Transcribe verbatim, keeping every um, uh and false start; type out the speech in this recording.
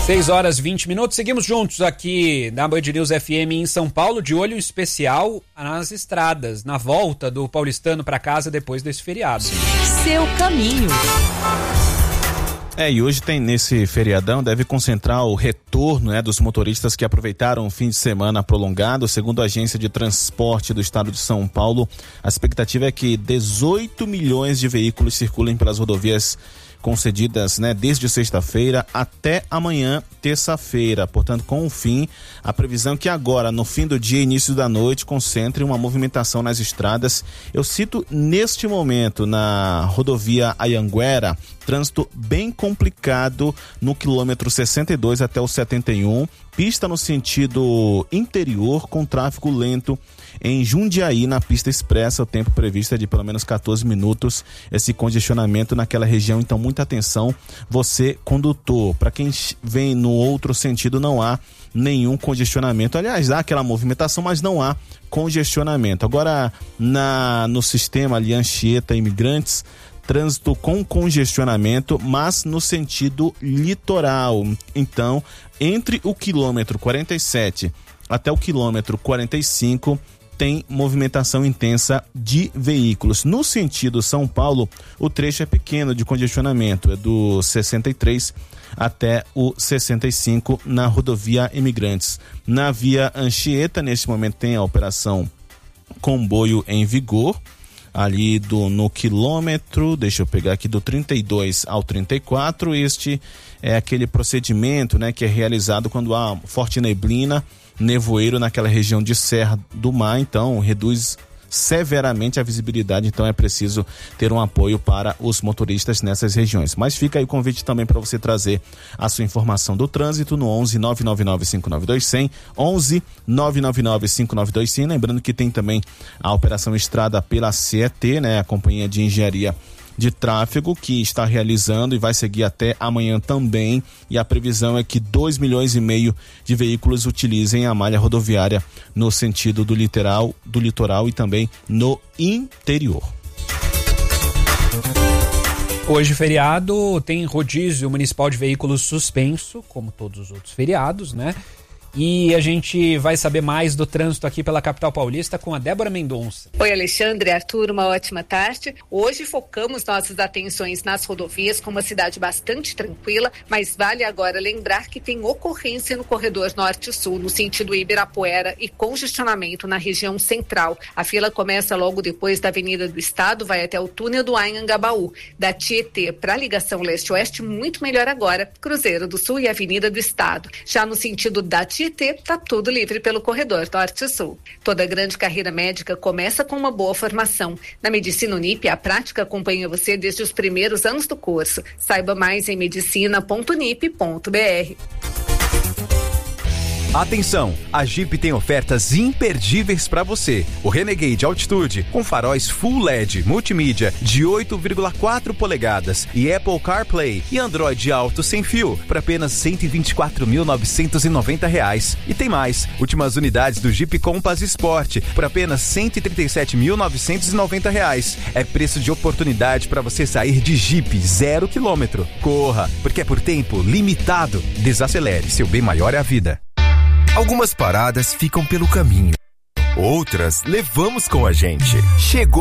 seis horas e vinte minutos, seguimos juntos aqui na Band News F M em São Paulo, de olho especial nas estradas, na volta do paulistano para casa depois desse feriado. Seu caminho. É, e hoje tem nesse feriadão, deve concentrar o retorno, né, dos motoristas que aproveitaram o fim de semana prolongado. Segundo a Agência de Transporte do Estado de São Paulo, a expectativa é que dezoito milhões de veículos circulem pelas rodovias concedidas, né, desde sexta-feira até amanhã, terça-feira. Portanto, com o fim, a previsão é que agora, no fim do dia e início da noite, concentre uma movimentação nas estradas. Eu cito neste momento, na rodovia Anhanguera, trânsito bem complicado no quilômetro sessenta e dois até o setenta e um, pista no sentido interior com tráfego lento em Jundiaí, na pista expressa. O tempo previsto é de pelo menos quatorze minutos, esse congestionamento naquela região. Então, muita atenção, você condutor. Para quem vem no outro sentido, não há nenhum congestionamento. Aliás, há aquela movimentação, mas não há congestionamento. Agora, na, no sistema ali Anchieta Imigrantes, trânsito com congestionamento, mas no sentido litoral. Então, entre o quilômetro quarenta e sete até o quilômetro quarenta e cinco, tem movimentação intensa de veículos. No sentido São Paulo, o trecho é pequeno de congestionamento, é do sessenta e três até o sessenta e cinco na rodovia Imigrantes. Na via Anchieta, neste momento tem a operação Comboio em vigor, ali do, no quilômetro, deixa eu pegar aqui, do trinta e dois ao trinta e quatro. Este é aquele procedimento, né, que é realizado quando há forte neblina, nevoeiro naquela região de Serra do Mar, então reduz severamente a visibilidade. Então é preciso ter um apoio para os motoristas nessas regiões. Mas fica aí o convite também para você trazer a sua informação do trânsito no onze nove nove nove cinco nove dois zero zero, onze nove nove nove cinco nove dois zero zero. Lembrando que tem também a operação Estrada pela C E T, né, a Companhia de Engenharia de Tráfego, que está realizando e vai seguir até amanhã também, e a previsão é que dois milhões e meio de veículos utilizem a malha rodoviária no sentido do litoral, do litoral e também no interior. Hoje, feriado, tem rodízio municipal de veículos suspenso, como todos os outros feriados, né? E a gente vai saber mais do trânsito aqui pela capital paulista com a Débora Mendonça. Oi, Alexandre, Arthur, uma ótima tarde. Hoje focamos nossas atenções nas rodovias, com uma cidade bastante tranquila, mas vale agora lembrar que tem ocorrência no corredor norte-sul, no sentido Ibirapuera, e congestionamento na região central. A fila começa logo depois da Avenida do Estado, vai até o túnel do Anhangabaú. Da Tietê para a ligação leste-oeste, muito melhor agora, Cruzeiro do Sul e Avenida do Estado. Já no sentido da Tietê, está tudo livre pelo corredor norte-sul. Toda grande carreira médica começa com uma boa formação. Na Medicina Unip, a prática acompanha você desde os primeiros anos do curso. Saiba mais em medicina ponto unip ponto b r. Atenção, a Jeep tem ofertas imperdíveis para você. O Renegade Altitude com faróis Full L E D multimídia de oito vírgula quatro polegadas e Apple CarPlay e Android Auto sem fio por apenas cento e vinte e quatro mil novecentos e noventa reais. E tem mais, últimas unidades do Jeep Compass Sport por apenas cento e trinta e sete mil novecentos e noventa reais. É preço de oportunidade para você sair de Jeep zero quilômetro. Corra, porque é por tempo limitado. Desacelere, seu bem maior é a vida. Algumas paradas ficam pelo caminho, outras levamos com a gente. Chegou